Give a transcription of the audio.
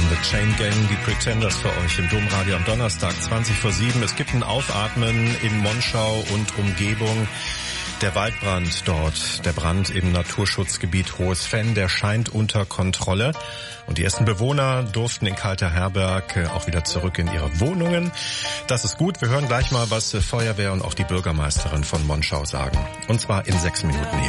The Chain Gang, die Pretenders für euch im Domradio am Donnerstag 20:07. Es gibt ein Aufatmen in Monschau und Umgebung. Der Waldbrand dort, der Brand im Naturschutzgebiet Hohes Venn, der scheint unter Kontrolle. Und die ersten Bewohner durften in Kalter-Herberg auch wieder zurück in ihre Wohnungen. Das ist gut. Wir hören gleich mal, was Feuerwehr und auch die Bürgermeisterin von Monschau sagen. Und zwar in 6 Minuten hier.